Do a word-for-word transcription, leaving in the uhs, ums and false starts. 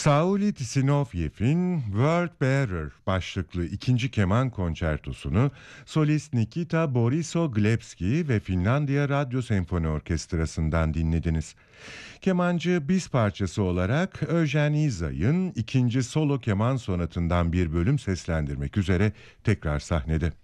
Sauli Tisinovyev'in World Bearer başlıklı ikinci keman konçertosunu solist Nikita Borisov-Glebski ve Finlandiya Radyo Senfoni Orkestrası'ndan dinlediniz. Kemancı biz parçası olarak Eugen Izay'ın ikinci solo keman sonatından bir bölüm seslendirmek üzere tekrar sahnede.